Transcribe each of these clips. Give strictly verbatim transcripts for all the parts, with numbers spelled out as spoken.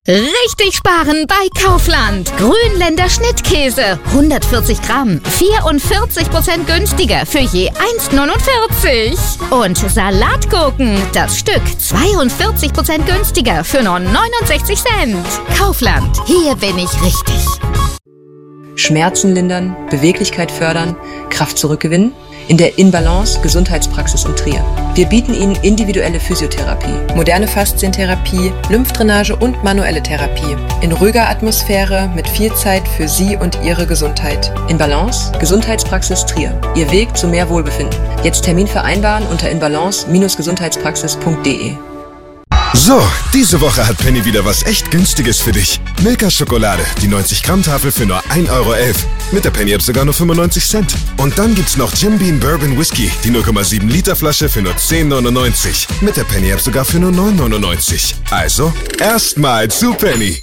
Richtig sparen bei Kaufland. Grünländer Schnittkäse, hundertvierzig Gramm, vierundvierzig Prozent günstiger für je eins neunundvierzig. Und Salatgurken, das Stück, zweiundvierzig Prozent günstiger für nur neunundsechzig Cent. Kaufland, hier bin ich richtig. Schmerzen lindern, Beweglichkeit fördern, Kraft zurückgewinnen? In der InBalance Gesundheitspraxis in Trier. Wir bieten Ihnen individuelle Physiotherapie, moderne Faszientherapie, Lymphdrainage und manuelle Therapie. In ruhiger Atmosphäre mit viel Zeit für Sie und Ihre Gesundheit. InBalance Gesundheitspraxis Trier. Ihr Weg zu mehr Wohlbefinden. Jetzt Termin vereinbaren unter inbalance Gesundheitspraxis punkt de. So, diese Woche hat Penny wieder was echt Günstiges für dich. Milka Schokolade, die neunzig Gramm Tafel für nur ein Euro elf. Mit der Penny App sogar nur fünfundneunzig Cent. Und dann gibt's noch Jim Beam Bourbon Whisky, die null Komma sieben Liter Flasche für nur zehn neunundneunzig. Mit der Penny App sogar für nur neun neunundneunzig. Also, erstmal zu Penny.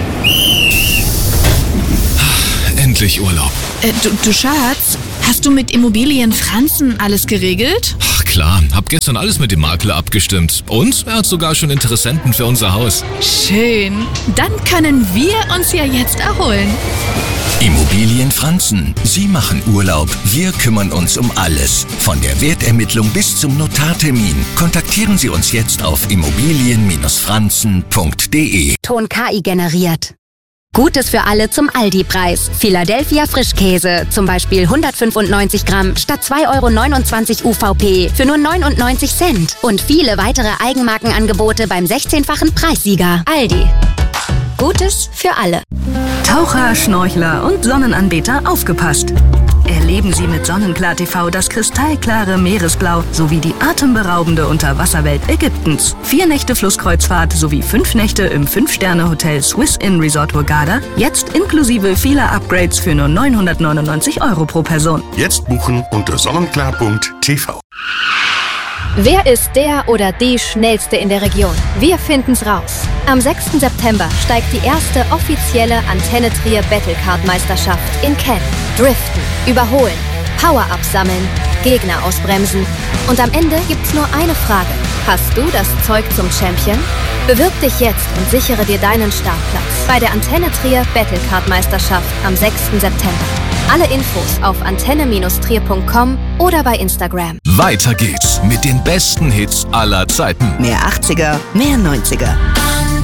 Endlich Urlaub. Äh, du, du Schatz, hast du mit Immobilien Franzen alles geregelt? Ach klar, hab gestern alles mit dem Makler abgestimmt. Und er hat sogar schon Interessenten für unser Haus. Schön. Dann können wir uns ja jetzt erholen. Immobilien Franzen. Sie machen Urlaub. Wir kümmern uns um alles. Von der Wertermittlung bis zum Notartermin. Kontaktieren Sie uns jetzt auf immobilien Franzen punkt de. Ton K I generiert. Gutes für alle zum Aldi-Preis. Philadelphia Frischkäse, zum Beispiel hundertfünfundneunzig Gramm statt zwei Euro neunundzwanzig U V P für nur neunundneunzig Cent. Und viele weitere Eigenmarkenangebote beim sechzehnfachen Preissieger. Aldi. Gutes für alle. Taucher, Schnorchler und Sonnenanbeter, aufgepasst! Erleben Sie mit Sonnenklar T V das kristallklare Meeresblau sowie die atemberaubende Unterwasserwelt Ägyptens. Vier Nächte Flusskreuzfahrt sowie fünf Nächte im fünf-Sterne-Hotel Swiss Inn Resort Hurghada. Jetzt inklusive vieler Upgrades für nur neunhundertneunundneunzig Euro pro Person. Jetzt buchen unter sonnenklar punkt t v. Wer ist der oder die Schnellste in der Region? Wir finden's raus. Am sechsten September steigt die erste offizielle Antenne Trier Battlecard-Meisterschaft in Cannes. Driften, überholen, Power-Ups sammeln, Gegner ausbremsen. Und am Ende gibt's nur eine Frage. Hast du das Zeug zum Champion? Bewirb dich jetzt und sichere dir deinen Startplatz bei der Antenne Trier Battlecard-Meisterschaft am sechsten September. Alle Infos auf antenne Trier punkt com oder bei Instagram. Weiter geht's mit den besten Hits aller Zeiten. Mehr achtziger, mehr neunziger.